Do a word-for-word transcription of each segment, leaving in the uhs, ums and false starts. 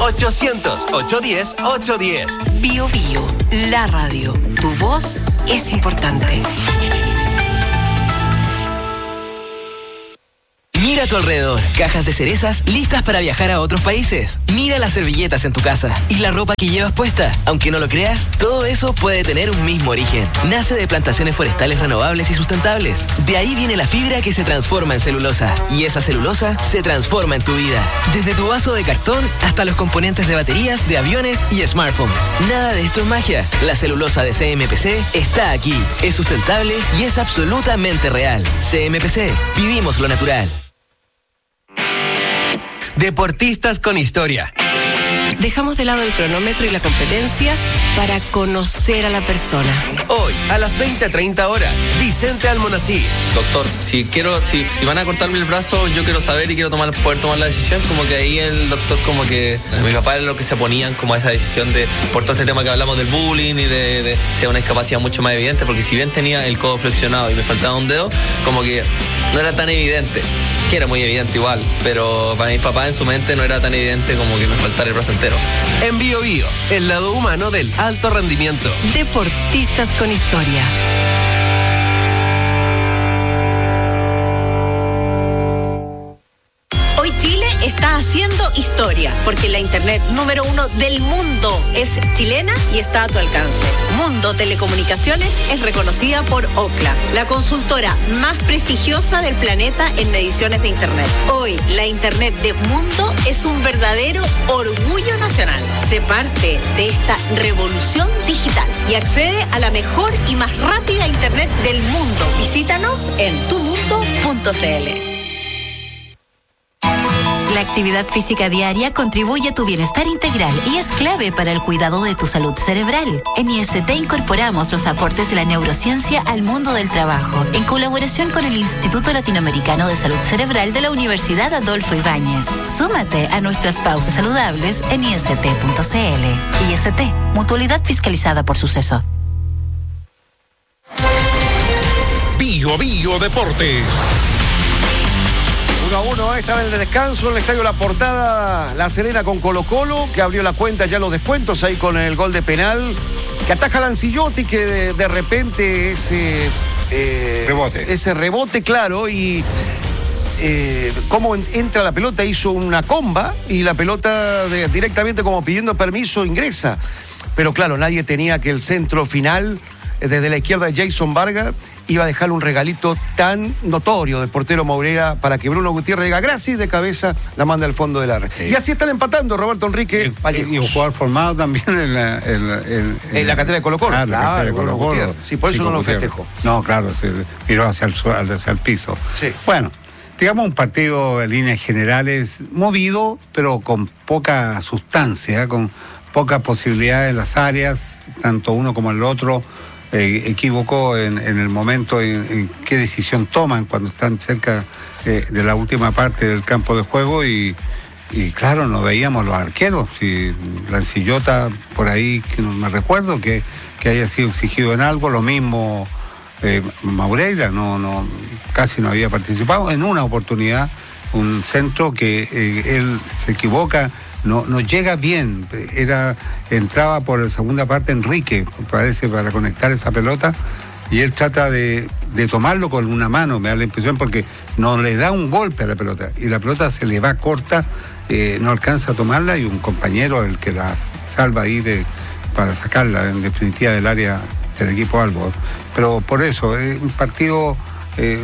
ochocientos, ochocientos diez, ochocientos diez. Bio Bio, la radio. Tu voz es importante. Mira a tu alrededor, cajas de cerezas listas para viajar a otros países. Mira las servilletas en tu casa y la ropa que llevas puesta. Aunque no lo creas, todo eso puede tener un mismo origen. Nace de plantaciones forestales renovables y sustentables. De ahí viene la fibra que se transforma en celulosa. Y esa celulosa se transforma en tu vida. Desde tu vaso de cartón hasta los componentes de baterías, de aviones y smartphones. Nada de esto es magia. La celulosa de C M P C está aquí. Es sustentable y es absolutamente real. C M P C. Vivimos lo natural. Deportistas con historia. Dejamos de lado el cronómetro y la competencia para conocer a la persona. Hoy, a las veinte treinta horas, Vicente Almonacid. Doctor, si quiero, si, si van a cortarme el brazo, yo quiero saber y quiero tomar, poder tomar la decisión. Como que ahí el doctor, como que mi papá era lo que se ponían como a esa decisión de, por todo este tema que hablamos del bullying y de, de ser una discapacidad mucho más evidente, porque si bien tenía el codo flexionado y me faltaba un dedo, como que no era tan evidente. Que era muy evidente igual, pero para mi papá en su mente no era tan evidente como que me faltara el brazo entero. En Bio Bio, el lado humano del alto rendimiento. Deportistas con historia. Hoy Chile está haciendo historia, porque la internet número uno del mundo es chilena y está a tu alcance. Mundo Telecomunicaciones es reconocida por Ookla, la consultora más prestigiosa del planeta en mediciones de internet. Hoy, la internet de Mundo es un verdadero orgullo nacional. Sé parte de esta revolución digital y accede a la mejor y más rápida internet del mundo. Visítanos en tu mundo punto c l. La actividad física diaria contribuye a tu bienestar integral y es clave para el cuidado de tu salud cerebral. En I S T incorporamos los aportes de la neurociencia al mundo del trabajo, en colaboración con el Instituto Latinoamericano de Salud Cerebral de la Universidad Adolfo Ibáñez. Súmate a nuestras pausas saludables en i s t punto c l. I S T, mutualidad fiscalizada por Suceso. Bio Bio Deportes. uno a uno, esta vez en el descanso, en el Estadio La Portada, La Serena con Colo Colo, que abrió la cuenta ya los descuentos ahí con el gol de penal, que ataja Lancillotti, que de, de repente ese... Eh, rebote. Ese rebote, claro, y... Eh, cómo entra la pelota, hizo una comba y la pelota de, directamente como pidiendo permiso ingresa. Pero claro, nadie tenía que el centro final, desde la izquierda de Jason Vargas, iba a dejar un regalito tan notorio del portero Moreira para que Bruno Gutiérrez diga gracias, de cabeza la manda al fondo de la red. Sí. Y así están empatando Roberto Enrique Vallejos. Y un jugador formado también en la, en la, en, en la cantera de Colo Colo. Claro, claro, la cantera de Colo Colo Colo. Sí, por eso sí, no lo festejó. No, claro, se miró hacia el, hacia el piso. Sí. Bueno, digamos un partido en líneas generales movido, pero con poca sustancia, con pocas posibilidades en las áreas, tanto uno como el otro. Eh, equivocó en, en el momento en, en qué decisión toman cuando están cerca eh, de la última parte del campo de juego y, y claro, no veíamos los arqueros. Si Lancillota, por ahí que no me recuerdo que, que haya sido exigido en algo, lo mismo eh, Maureira, no, no, casi no había participado en una oportunidad, un centro que eh, él se equivoca. No, no llega bien, era, entraba por la segunda parte Enrique, parece, para conectar esa pelota, y él trata de, de tomarlo con una mano, me da la impresión, porque no le da un golpe a la pelota, y la pelota se le va corta, eh, no alcanza a tomarla, y un compañero el que la salva ahí de, para sacarla, en definitiva, del área del equipo Albo. Pero por eso, es un partido, eh,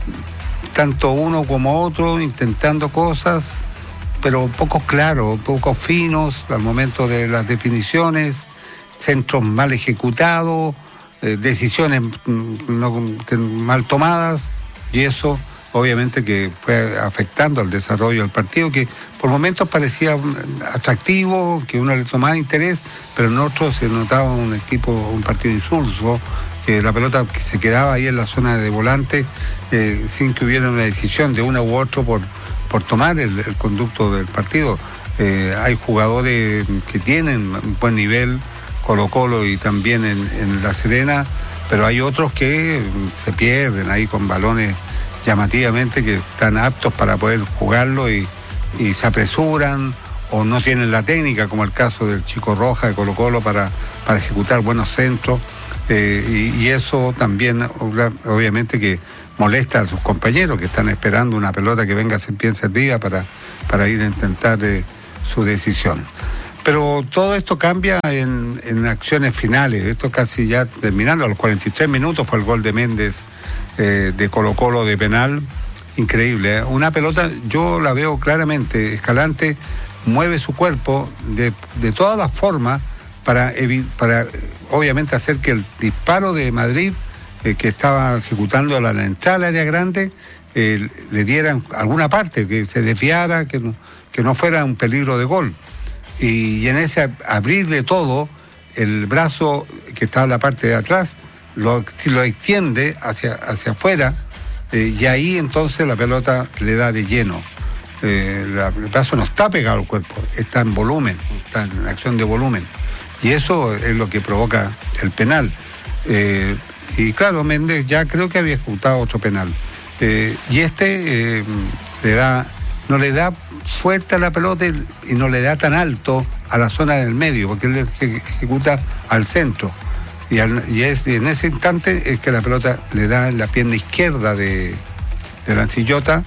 tanto uno como otro, intentando cosas, pero poco claros, poco finos al momento de las definiciones, centros mal ejecutados, eh, decisiones no, que, mal tomadas, y eso obviamente que fue afectando al desarrollo del partido, que por momentos parecía atractivo, que uno le tomaba interés, pero en otros se notaba un equipo, un partido insulso, que la pelota que se quedaba ahí en la zona de volante, eh, sin que hubiera una decisión de uno u otro por por tomar el, el conducto del partido. Eh, hay jugadores que tienen un buen nivel, Colo Colo y también en, en La Serena, pero hay otros que se pierden ahí con balones llamativamente que están aptos para poder jugarlo y, y se apresuran o no tienen la técnica, como el caso del Chico Roja de Colo-Colo para, para ejecutar buenos centros, eh, y, y eso también obviamente que molesta a sus compañeros que están esperando una pelota que venga bien servida para, para ir a intentar eh, su decisión. Pero todo esto cambia en, en acciones finales. Esto casi ya terminando, a los cuarenta y tres minutos fue el gol de Méndez eh, de Colo-Colo de penal. Increíble, ¿eh? Una pelota, yo la veo claramente, Escalante mueve su cuerpo de, de todas las formas para, para obviamente hacer que el disparo de Madrid, eh, que estaba ejecutando la, la entrada al área grande, eh, le dieran alguna parte, que se desviara, que no, que no fuera un peligro de gol. Y, y en ese abrir de todo, el brazo que estaba en la parte de atrás, lo, si lo extiende hacia, hacia afuera, eh, y ahí entonces la pelota le da de lleno. Eh, la, el brazo no está pegado al cuerpo, está en volumen, está en acción de volumen. Y eso es lo que provoca el penal. Eh, y claro, Méndez ya creo que había ejecutado otro penal. Eh, y este eh, le da, no le da fuerte a la pelota y no le da tan alto a la zona del medio, porque él ejecuta al centro. Y, al, y es y en ese instante es que la pelota le da en la pierna izquierda de, de la Ancillota,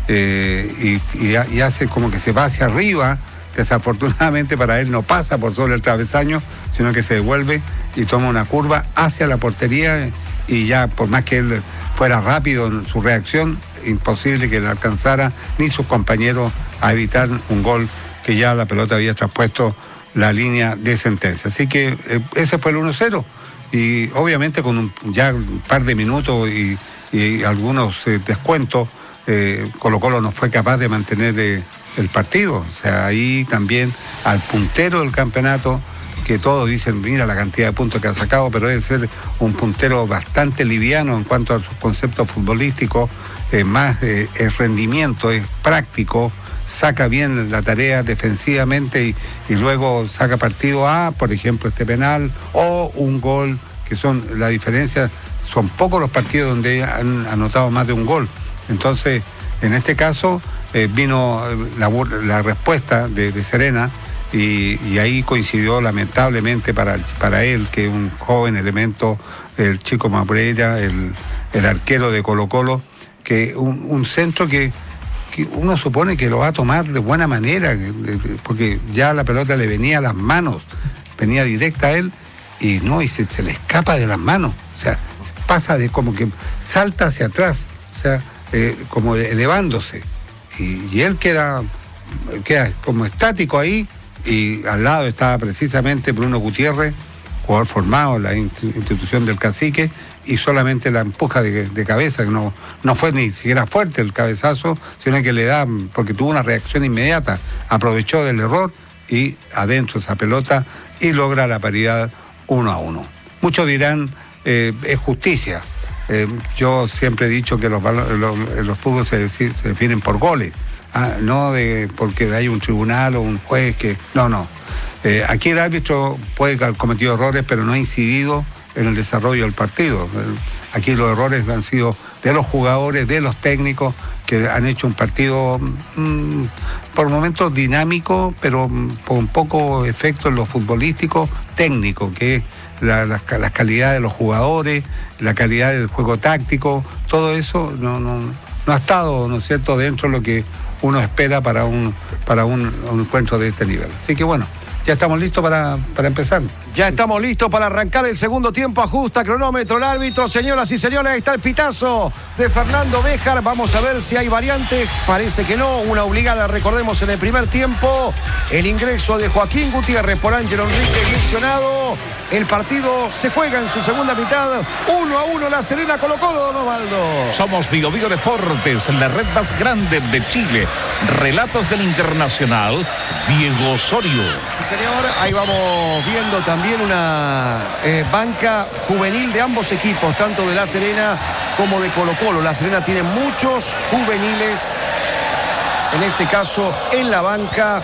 eh, y, y, y hace como que se va hacia arriba. Desafortunadamente para él no pasa por sobre el travesaño, sino que se devuelve y toma una curva hacia la portería, y ya por más que él fuera rápido en su reacción, imposible que le alcanzara ni sus compañeros a evitar un gol que ya la pelota había traspuesto la línea de sentencia. Así que eh, ese fue el uno cero, y obviamente con un, ya un par de minutos y, y algunos eh, descuentos, eh, Colo-Colo no fue capaz de mantener eh, el partido. O sea, ahí también al puntero del campeonato, que todos dicen, mira la cantidad de puntos que ha sacado, pero debe ser un puntero bastante liviano en cuanto a sus conceptos futbolísticos, eh, más eh, es rendimiento, es práctico, saca bien la tarea defensivamente y, y luego saca partido a, por ejemplo, este penal o un gol, que son la diferencia. Son pocos los partidos donde han anotado más de un gol. Entonces, en este caso, eh, vino la, la respuesta de, de Serena, y, y ahí coincidió lamentablemente para, para él, que es un joven elemento, el Chico Mabrera, el, el arquero de Colo-Colo, que un, un centro que, que uno supone que lo va a tomar de buena manera, porque ya la pelota le venía a las manos, venía directa a él, y no, y se, se le escapa de las manos. O sea, pasa de como que salta hacia atrás, o sea, eh, como elevándose. Y, y él queda, queda como estático ahí, y al lado estaba precisamente Bruno Gutiérrez, jugador formado en la institución del Cacique, y solamente la empuja de, de cabeza, que no, no fue ni siquiera fuerte el cabezazo, sino que le da, porque tuvo una reacción inmediata, aprovechó del error y adentro esa pelota y logra la paridad uno a uno. Muchos dirán, eh, es justicia. Eh, yo siempre he dicho que los, los, los fútbol se, se definen por goles, ah, no de porque hay un tribunal o un juez que... No, no. Eh, aquí el árbitro puede haber cometido errores, pero no ha incidido en el desarrollo del partido. Aquí los errores han sido de los jugadores, de los técnicos, que han hecho un partido mmm, por momentos dinámico, pero con poco efecto en lo futbolístico técnico, que es la, la, la calidad de los jugadores, la calidad del juego táctico. Todo eso no, no, no ha estado, ¿no es cierto?, dentro de lo que uno espera para un, para un, un encuentro de este nivel. Así que bueno, ya estamos listos para, para empezar. Ya estamos listos para arrancar el segundo tiempo. Ajusta cronómetro el árbitro. Señoras y señores, ahí está el pitazo de Fernando Béjar. Vamos a ver si hay variantes. Parece que no. Una obligada, recordemos, en el primer tiempo. El ingreso de Joaquín Gutiérrez por Ángelo Enrique lesionado. El partido se juega en su segunda mitad. Uno a uno La Serena Colo-Colo, don Osvaldo. Somos Bio Bio Deportes, la red más grande de Chile. Relatos del Internacional, Diego Osorio. Sí, señor. Ahí vamos viendo también una eh, banca juvenil de ambos equipos, tanto de La Serena como de Colo-Colo. La Serena tiene muchos juveniles, en este caso en la banca.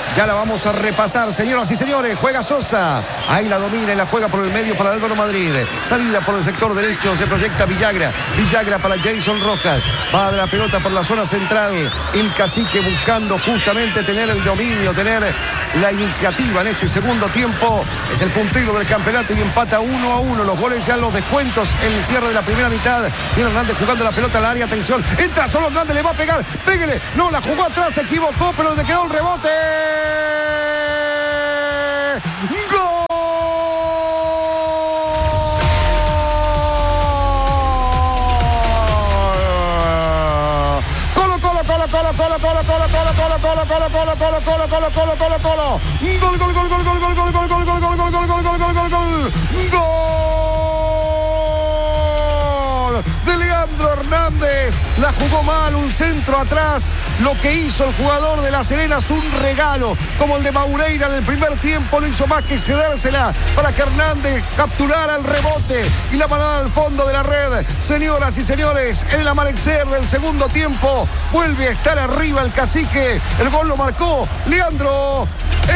Ya la vamos a repasar, señoras y señores. Juega Sosa. Ahí la domina y la juega por el medio para Álvaro Madrid. Salida por el sector derecho. Se proyecta Villagra. Villagra para Jason Rojas. Va a la pelota por la zona central. El Cacique buscando justamente tener el dominio, tener la iniciativa en este segundo tiempo. Es el puntero del campeonato y empata uno a uno. Los goles ya en los descuentos en el cierre de la primera mitad. Viene Hernández jugando la pelota al área. Atención. Entra solo Hernández. Le va a pegar. Pégale. No, la jugó atrás. Se equivocó, pero le quedó el rebote. ¡Gol! Colo, colo, colo, colo, colo, colo, colo, colo, colo, colo, colo, colo, colo, colo, colo, colo, colo, colo. Gol, gol, gol, gol, gol, gol, gol, gol, gol, gol, gol, gol, gol, gol, gol, gol, gol, gol. De Leandro Hernández, la jugó mal, un centro atrás. Lo que hizo el jugador de La Serena es un regalo, como el de Maureira en el primer tiempo. No hizo más que cedérsela para que Hernández capturara el rebote y la parada al fondo de la red. Señoras y señores, en el amanecer del segundo tiempo vuelve a estar arriba el Cacique. El gol lo marcó Leandro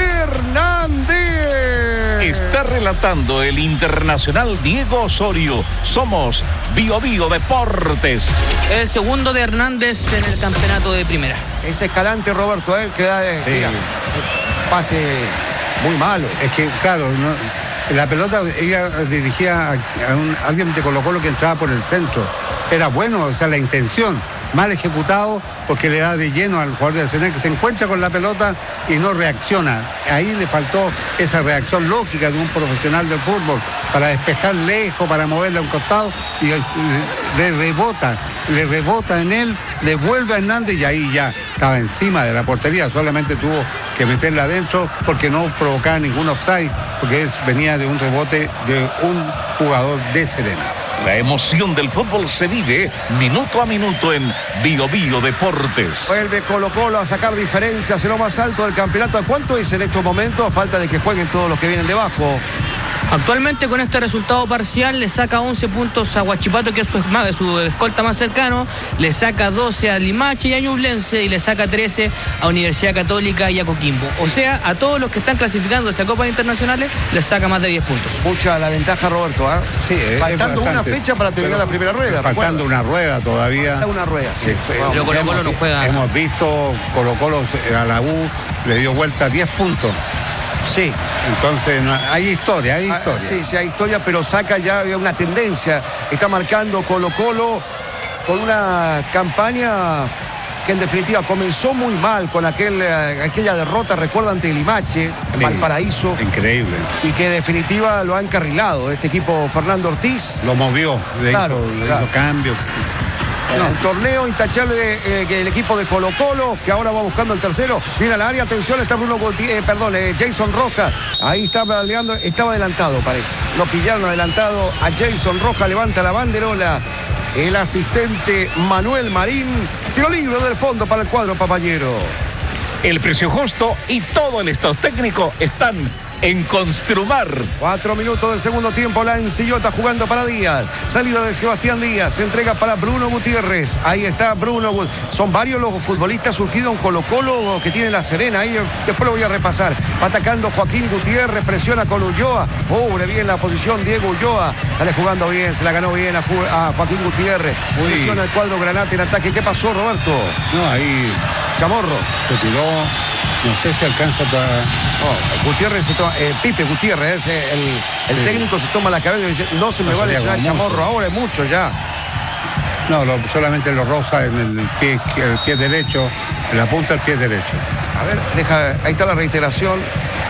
Hernández. Está relatando el internacional Diego Osorio. Somos Bio Bio Deportes. El segundo de Hernández en el campeonato de primera. Es Escalante, Roberto, ¿eh? que da, eh, Sí. mira, pase muy malo. Es que, claro, no, la pelota, ella dirigía a, a un, alguien de Colo Colo que entraba por el centro. Era bueno, o sea, la intención. Mal ejecutado porque le da de lleno al jugador de La Serena, que se encuentra con la pelota y no reacciona. Ahí le faltó esa reacción lógica de un profesional del fútbol para despejar lejos, para moverle a un costado, y es, le rebota, le rebota en él, le vuelve a Hernández y ahí ya estaba encima de la portería. Solamente tuvo que meterla adentro porque no provocaba ningún offside, porque es, venía de un rebote de un jugador de Serena. La emoción del fútbol se vive minuto a minuto en Bio Bio Deportes. Vuelve Colo Colo a sacar diferencias en lo más alto del campeonato. ¿Cuánto es en estos momentos? A falta de que jueguen todos los que vienen debajo. Actualmente con este resultado parcial le saca once puntos a Huachipato, que es su, su escolta más cercano, le saca doce a Limache y a Ñublense y le saca trece a Universidad Católica y a Coquimbo. Sí. O sea, a todos los que están clasificando hacia Copas Internacionales les saca más de diez puntos. Mucha la ventaja, Roberto, ¿eh? Sí, es faltando una fecha para terminar pero, la primera rueda. Faltando ¿recuerda? una rueda todavía. Falta una rueda, sí. sí. Pero Colo Colo no juega. Hemos visto Colo Colo a la U, le dio vuelta diez puntos. Sí. Entonces, no, hay historia, hay historia. Ah, sí, sí, hay historia, pero saca ya una tendencia. Está marcando Colo Colo con una campaña que en definitiva comenzó muy mal con aquel, aquella derrota, recuerda, ante Limache, en sí, Valparaíso. Increíble. Y que en definitiva lo ha encarrilado este equipo Fernando Ortiz. Lo movió, le claro, hizo, claro. le hizo cambio. En el torneo intachable eh, que el equipo de Colo Colo, que ahora va buscando el tercero, viene al área, atención, está Bruno Gutiérrez, eh, perdón, eh, Jason Rojas, ahí estaba Leandro, estaba adelantado, parece. Lo pillaron adelantado a Jason Rojas, levanta la banderola el asistente Manuel Marín, tiro libre del fondo para el cuadro papañero. El precio justo y todo el estado técnico están en Construmar. Cuatro minutos del segundo tiempo, la Encillota jugando para Díaz. Salida de Sebastián Díaz, se entrega para Bruno Gutiérrez. Ahí está Bruno. Son varios los futbolistas surgidos en Colo Colo que tiene La Serena. Ahí después lo voy a repasar. Va atacando Joaquín Gutiérrez, presiona con Ulloa. Pobre bien la posición Diego Ulloa. Sale jugando bien, se la ganó bien a, Ju a Joaquín Gutiérrez. Uy. Presiona el cuadro Granate en ataque. ¿Qué pasó, Roberto? No, ahí Chamorro. se tiró. No sé si alcanza toda... No, Gutiérrez se toma, eh, Pipe Gutiérrez, eh, el, el Sí. técnico se toma la cabeza y dice, no se me No, va a sería lesionar como Chamorro, mucho. ahora es mucho ya. No, lo, solamente lo roza en el pie, el pie derecho, en la punta del pie derecho. A ver, deja, ahí está la reiteración. Sí.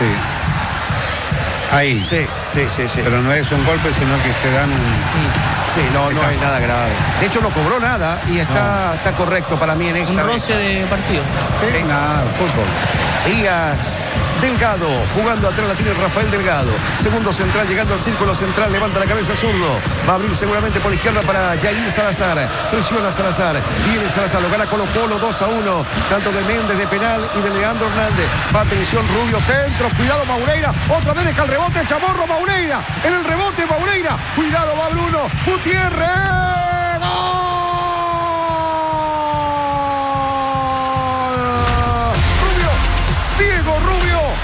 Ahí. Sí, sí, sí, sí. Pero no es un golpe, sino que se dan un... Sí, no, no Está- hay nada grave. De hecho, no cobró nada y está, está correcto para mí en esta. Un roce de partido. Sí, nada, fútbol. Díaz Delgado, jugando atrás la tiene Rafael Delgado. Segundo central, llegando al círculo central, levanta la cabeza zurdo. Va a abrir seguramente por izquierda para Jair Salazar. Presiona Salazar. Viene Salazar, lo gana Colo Colo dos a uno. Tanto de Méndez de penal y de Leandro Hernández. Va atención Rubio, centro. Cuidado Maureira. Otra vez deja el rebote Chamorro Maureira. En el rebote Maureira. Cuidado va Bruno Gutiérrez. ¡Gol! Rubio, Diego Rubio.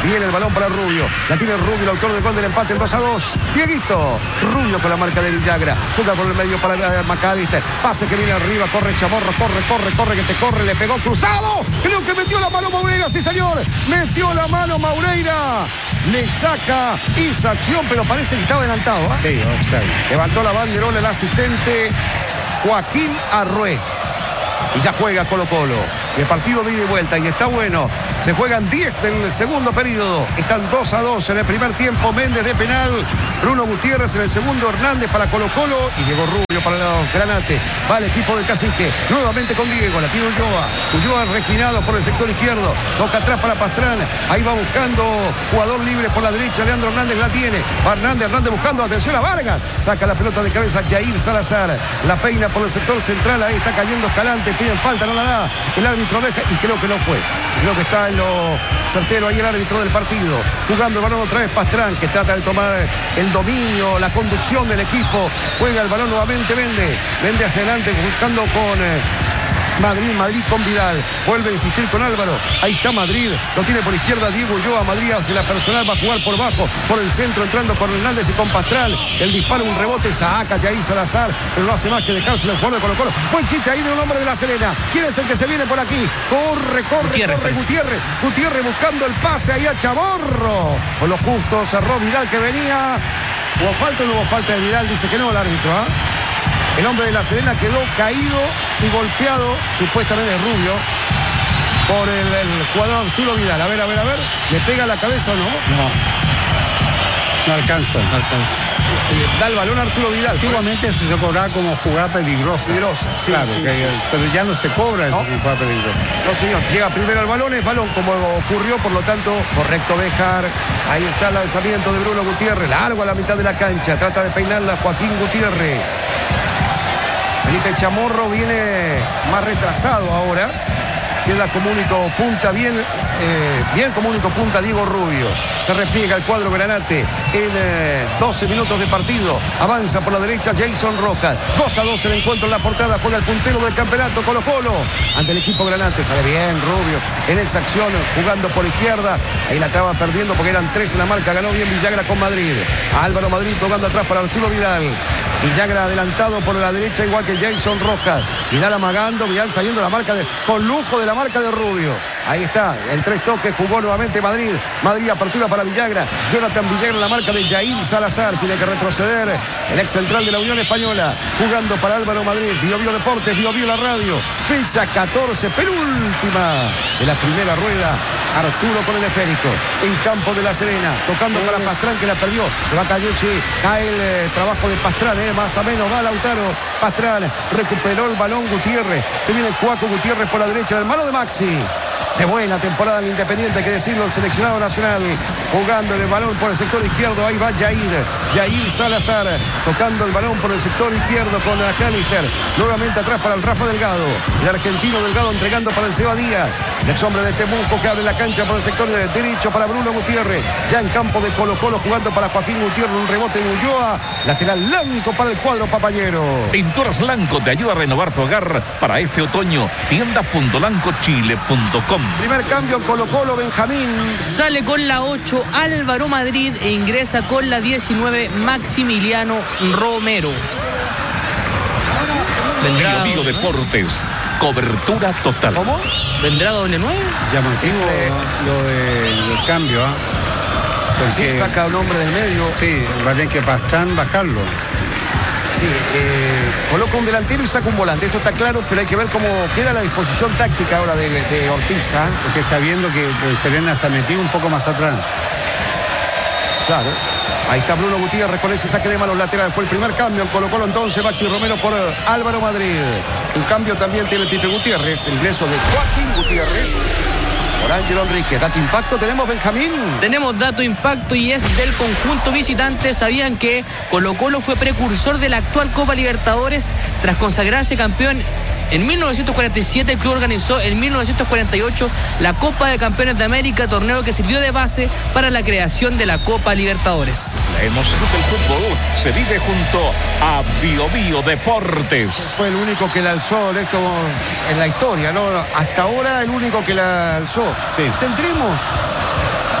Viene el balón para Rubio. La tiene Rubio, el autor del gol del empate, el dos a dos. Dieguito. Rubio con la marca de Villagra. Juega por el medio para McAllister. Pase que viene arriba. Corre Chamorro. Corre, corre, corre, que te corre. Le pegó cruzado. Creo que metió la mano Maureira. Sí, señor. Metió la mano Maureira. Le saca esa acción, pero parece que estaba adelantado. ¿eh? Sí, offside. Levantó la banderola el asistente Joaquín Arrué. Y ya juega Colo Colo. El partido de ida y vuelta y está bueno. Se juegan diez del segundo periodo. Están dos a dos en el primer tiempo. Méndez de penal. Bruno Gutiérrez en el segundo. Hernández para Colo Colo. Y Diego Rubio para los Granate. Va el equipo del Cacique. Nuevamente con Diego. La tiene Ulloa. Ulloa reclinado por el sector izquierdo. Toca atrás para Pastrán. Ahí va buscando jugador libre por la derecha. Leandro Hernández la tiene. Va Hernández. Hernández buscando. Atención a Vargas. Saca la pelota de cabeza Jair Salazar. La peina por el sector central. Ahí está cayendo Escalante. Piden falta. No la da. El árbitro deja. Y creo que no fue. Creo que está en lo certero ahí el árbitro del partido. Jugando el balón otra vez Pastrán, que trata de tomar el dominio, la conducción del equipo. Juega el balón nuevamente Méndez. Méndez hacia adelante buscando con eh, Madrid. Madrid con Vidal. Vuelve a insistir con Álvaro. Ahí está Madrid. Lo tiene por izquierda Diego Ulloa. Madrid hace la personal. Va a jugar por bajo. Por el centro entrando con Hernández y con Pastrán. El disparo, un rebote. Saca Jair Salazar. Pero no hace más que dejarse el jugador de Colo Colo. Buen quite ahí de un hombre de La Serena. ¿Quién es el que se viene por aquí? Corre, corre, Gutiérrez, corre. parece. Gutiérrez. Gutiérrez buscando el pase ahí a Chamorro. Con lo justo cerró Vidal que venía. ¿Hubo falta o no hubo falta de Vidal? Dice que no el árbitro, ¿ah? ¿eh? El hombre de La Serena quedó caído y golpeado, supuestamente Rubio, por el, el jugador Arturo Vidal. A ver, a ver, a ver. ¿Le pega la cabeza o no? No. No alcanza. No alcanza. Le da el balón a Arturo Vidal. Antiguamente eso se cobraba como jugada peligrosa. Peligrosa, sí, claro, sí, que- sí. pero ya no se cobra eso No. como jugada peligrosa. No, señor. Llega primero al balón, es balón como ocurrió, por lo tanto, correcto Bejar. Ahí está el lanzamiento de Bruno Gutiérrez. Largo a la mitad de la cancha. Trata de peinarla Joaquín Gutiérrez. Felipe Chamorro viene más retrasado ahora. Queda como único punta, bien, eh, bien como único punta Diego Rubio. Se repliega el cuadro Granate en eh, doce minutos de partido. Avanza por la derecha Jason Rojas. dos a dos el encuentro en la portada. Juega el puntero del campeonato Colo Colo. Ante el equipo Granate. Sale bien Rubio en esa acción jugando por izquierda. Ahí la estaba perdiendo porque eran tres en la marca. Ganó bien Villagra con Madrid. Álvaro Madrid tocando atrás para Arturo Vidal. Villagra adelantado por la derecha igual que Jason Rojas. Vidal amagando, Vidal saliendo la marca de, con lujo de la marca de Rubio. Ahí está, en tres toques jugó nuevamente Madrid. Madrid apertura para Villagra. Jonathan Villagra en la marca de Jair Salazar. Tiene que retroceder el ex central de la Unión Española. Jugando para Álvaro Madrid. Bio Bio Deportes, Bio Bio la radio. Fecha catorce, penúltima de la primera rueda. Arturo con el esférico. En campo de La Serena. Tocando para Pastrán que la perdió. Se va a caer, sí. Cae el eh, trabajo de Pastrán, eh, más o menos. Va Lautaro. Pastrán recuperó el balón Gutiérrez. Se viene Juaco Gutiérrez por la derecha. En el mano de Maxi. De buena temporada en Independiente, hay que decirlo, el seleccionado nacional, jugando el balón por el sector izquierdo. Ahí va Jair, Jair Salazar, tocando el balón por el sector izquierdo con McAllister. Nuevamente atrás para el Rafa Delgado. El argentino Delgado entregando para el Seba Díaz. El ex hombre de Temuco que abre la cancha por el sector de derecho para Bruno Gutiérrez. Ya en campo de Colo Colo jugando para Joaquín Gutiérrez. Un rebote de Ulloa. Lateral blanco para el cuadro papañero. Pinturas Lanco te ayuda a renovar tu hogar para este otoño. tienda punto lanco chile punto com. Primer cambio en Colo Colo, Benjamín. Sale con la ocho Álvaro Madrid e ingresa con la diecinueve Maximiliano Romero. Vendrá, Bio Bio Deportes, cobertura total. ¿Cómo? ¿Vendrá doble nueve? Llamativo Este- lo de- del cambio, ¿ah? Sí, Porque saca un hombre del medio. sí, va a tener que Pastrán bajarlo. Sí, eh, coloca un delantero y saca un volante. Esto está claro, pero hay que ver cómo queda la disposición táctica ahora de, de Ortiz. ¿ah? Porque está viendo que el Serena se ha metido un poco más atrás. Claro. Ahí está Bruno Gutiérrez con ese saque de manos lateral. Fue el primer cambio en Colo Colo entonces. Maxi Romero por eh, Álvaro Madrid. Un cambio también tiene el Pipe Gutiérrez. El ingreso de Joaquín Gutiérrez por Ángelo Enrique. Dato impacto tenemos, Benjamín. Tenemos dato impacto y es del conjunto visitante. ¿Sabían que Colo Colo fue precursor de la actual Copa Libertadores? Tras consagrarse campeón en mil novecientos cuarenta y siete, el club organizó en mil novecientos cuarenta y ocho la Copa de Campeones de América, torneo que sirvió de base para la creación de la Copa Libertadores. La emoción del fútbol se vive junto a Bio Bio Deportes. Fue el único que la alzó esto en la historia, ¿no? Hasta ahora el único que la alzó. Sí. Tendremos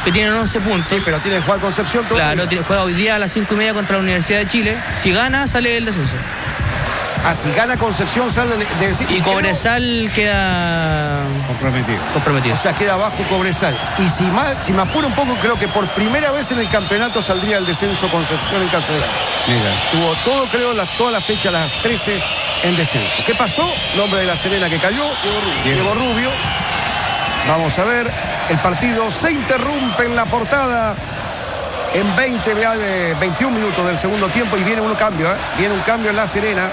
que tienen once puntos. Sí, pero tiene que jugar Concepción todavía. Claro, tiene, juega hoy día a las cinco y media contra la Universidad de Chile. Si gana, sale del descenso. Ah, si gana Concepción, sale de, de, de Y Cobresal queda comprometido. comprometido. O sea, queda abajo Cobresal. Y si, más, si me apuro un poco, creo que por primera vez en el campeonato saldría el descenso Concepción en caso de ganar. Mira. Tuvo todo, creo, la, toda la fecha, las trece en descenso. ¿Qué pasó? Nombre de la Serena que cayó, Diego Rubio. Diego Rubio. Vamos a ver, el partido se interrumpe en la portada en veinte, veintiún minutos del segundo tiempo y viene un cambio, ¿eh? Viene un cambio en la Serena.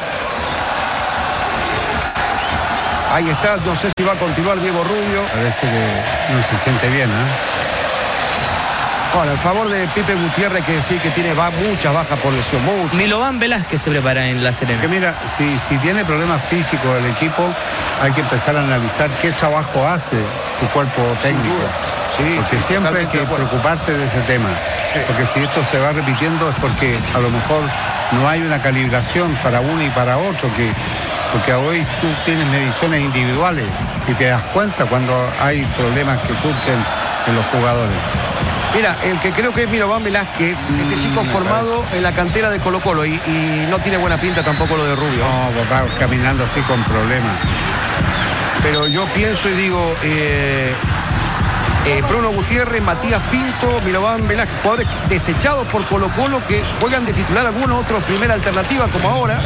Ahí está, no sé si va a continuar Diego Rubio. Parece que no se siente bien, ¿eh? Bueno, en favor de Pipe Gutiérrez, que sí que tiene va, muchas bajas por lesión, muchas. Milovan Velázquez se prepara en la Serena. Que mira, si, si tiene problemas físicos el equipo, hay que empezar a analizar qué trabajo hace su cuerpo técnico. Sí, porque siempre hay que preocuparse de ese tema. Sí. Porque si esto se va repitiendo es porque a lo mejor no hay una calibración para uno y para otro, que porque hoy tú tienes mediciones individuales y te das cuenta cuando hay problemas que surgen en los jugadores. Mira, el que creo que es Milovan Velázquez, mm, este chico formado en la cantera de Colo Colo y, y no tiene buena pinta tampoco lo de Rubio. No, va caminando así con problemas. Pero yo pienso y digo, eh, eh, Bruno Gutiérrez, Matías Pinto, Milovan Velázquez, jugadores desechados por Colo Colo que juegan de titular algunos, otros primera alternativa como ahora.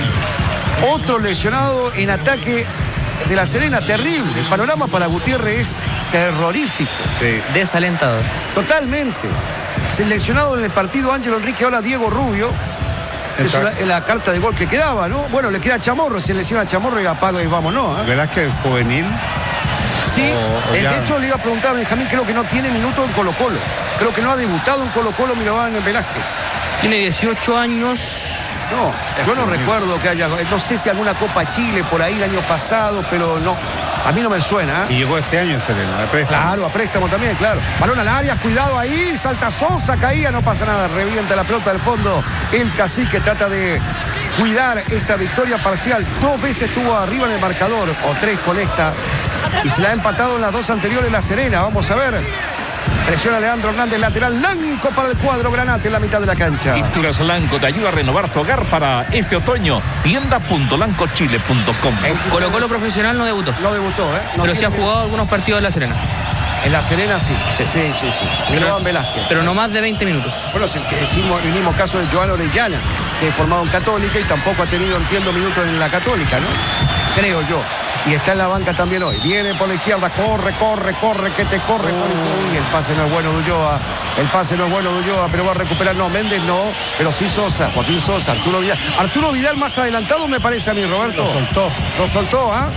Otro lesionado en ataque de la Serena, terrible. El panorama para Gutiérrez es terrorífico. Sí. Desalentador. Totalmente. Seleccionado en el partido Ángelo Enrique, ahora Diego Rubio. Es una, en la carta de gol que quedaba, ¿no? Bueno, le queda a Chamorro, se lesiona a Chamorro y apaga y vámonos. ¿eh? ¿Verás que es juvenil? Sí, o, o de ya... hecho le iba a preguntar a Benjamín, creo que no tiene minuto en Colo Colo. Creo que no ha debutado en Colo Colo Milovan Velázquez. Tiene dieciocho años. No, yo no recuerdo que haya, no sé si alguna Copa Chile por ahí el año pasado, pero no, a mí no me suena. ¿eh? Y llegó este año, Serena, a préstamo. Claro, a préstamo también, claro. Balón al área, cuidado ahí, salta Sosa, caía, no pasa nada, revienta la pelota del fondo. El Cacique trata de cuidar esta victoria parcial. Dos veces estuvo arriba en el marcador, o tres con esta, y se la ha empatado en las dos anteriores la Serena. Vamos a ver. Presiona Leandro Hernández, lateral, Lanco para el cuadro Granate en la mitad de la cancha. Pinturas Lanco te ayuda a renovar tu hogar para este otoño. tienda punto lanco chile punto com. Colo Colo profesional no debutó. No debutó, ¿eh? No pero sí ha jugado algunos partidos de la Serena. En la Serena sí. Sí, sí, sí. sí, sí. Milovan Velázquez. Pero no más de veinte minutos. Bueno, es el, que decimos, el mismo caso de Joan Orellana, que es formado en Católica y tampoco ha tenido, entiendo, minutos en la Católica, ¿no? Creo yo. Y está en la banca también hoy. Viene por la izquierda, corre, corre, corre, que te corre. Oh. Y el pase no es bueno de Ulloa. El pase no es bueno de Ulloa, pero va a recuperar. No, Méndez no, pero sí Sosa, Joaquín Sosa, Arturo Vidal. Arturo Vidal más adelantado me parece a mí, Roberto. Lo soltó. Lo soltó, ¿ah?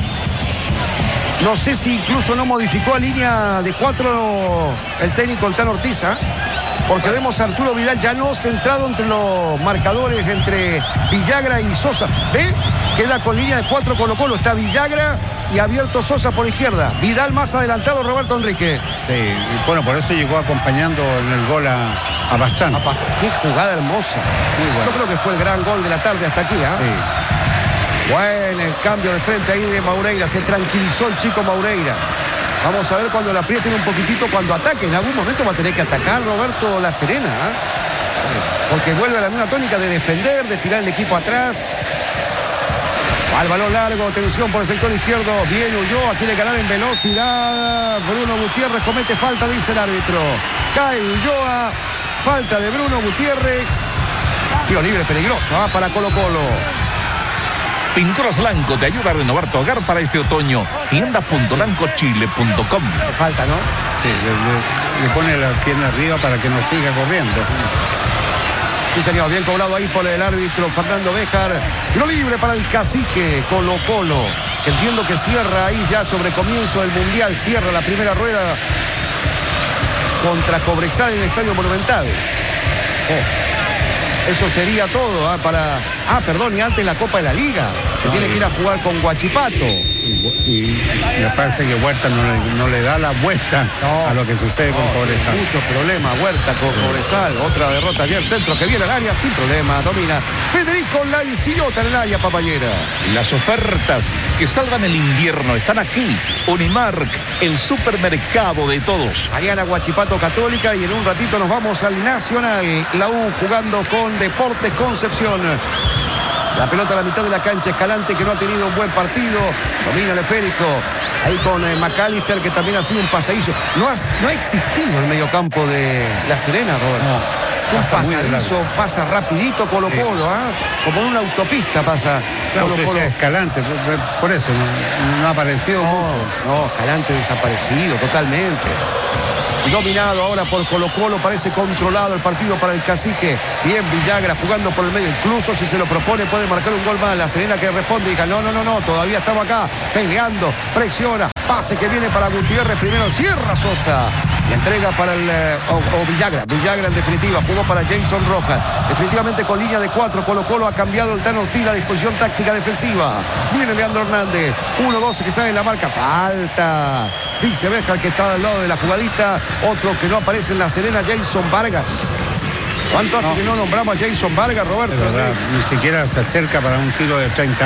¿eh? No sé si incluso no modificó a línea de cuatro el técnico el Tano Ortiz, ¿eh? Porque vemos a Arturo Vidal ya no centrado entre los marcadores, entre Villagra y Sosa. ¿Ve? Queda con línea de cuatro Colo Colo. Está Villagra y abierto Sosa por izquierda. Vidal más adelantado, Roberto Enrique. Sí, y bueno, por eso llegó acompañando en el gol a, a Bastán. A Bastán. Qué jugada hermosa. Muy bueno. Yo creo que fue el gran gol de la tarde hasta aquí, ¿eh? Sí. Bueno, el cambio de frente ahí de Maureira. Se tranquilizó el chico Maureira. Vamos a ver cuando la aprieten un poquitito, cuando ataque. En algún momento va a tener que atacar Roberto La Serena, ¿eh? Porque vuelve a la misma tónica de defender, de tirar el equipo atrás. Al balón largo, tensión por el sector izquierdo. Bien Ulloa, quiere ganar en velocidad. Bruno Gutiérrez comete falta, dice el árbitro. Cae Ulloa, falta de Bruno Gutiérrez. Tiro libre peligroso, ¿eh? Para Colo Colo. Pinturas Lanco te ayuda a renovar tu hogar para este otoño. tienda punto lanco chile punto com. Falta, ¿no? Sí, le, le, le pone la pierna arriba para que no siga corriendo. Sí, señor, bien cobrado ahí por el árbitro Fernando Béjar. Tiro libre para el Cacique Colo Colo, que entiendo que cierra ahí ya sobre comienzo del Mundial. Cierra la primera rueda contra Cobresal en el Estadio Monumental. Oh. Eso sería todo, ¿eh? Para... Ah, perdón, y antes la Copa de la Liga. que tiene que ir a jugar con Huachipato. Y, y me parece que Huerta no le, no le da la vuelta no, a lo que sucede no, con Cobresal. Muchos problemas, Huerta con Cobresal. Otra derrota ayer, centro que viene al área sin problema. Domina Federico Lancillota en el área, papayera. Las ofertas que salvan el invierno están aquí. Unimark, el supermercado de todos. Mañana Huachipato Católica y en un ratito nos vamos al Nacional. La U jugando con Deportes Concepción. La pelota a la mitad de la cancha, Escalante que no ha tenido un buen partido, domina el esférico, ahí con eh, McAllister que también ha sido un pasadizo. No ha, no ha existido el mediocampo de La Serena, Robert. No, es un pasa pasadizo, pasa rapidito Colo Colo, sí. ¿eh? Como en una autopista pasa Colo Colo. Escalante, por, por eso no, no ha aparecido no, mucho. No, Escalante desaparecido totalmente. Dominado ahora por Colo Colo, parece controlado el partido para el Cacique. Bien Villagra jugando por el medio, incluso si se lo propone puede marcar un gol más. La Serena que responde y diga no, no, no, no, todavía estamos acá, peleando, presiona, pase que viene para Gutiérrez, primero cierra Sosa y entrega para el o, o Villagra, Villagra en definitiva, jugó para Jason Rojas, definitivamente con línea de cuatro, Colo Colo ha cambiado el Tano Ortiz, la disposición táctica defensiva, viene Leandro Hernández, uno dos que sale en la marca, falta, dice Béjar que está al lado de la jugadita, otro que no aparece en La Serena, Jason Vargas. ¿Cuánto hace no. que no nombramos a Jason Vargas, Roberto? Verdad, ni siquiera se acerca para un tiro de treinta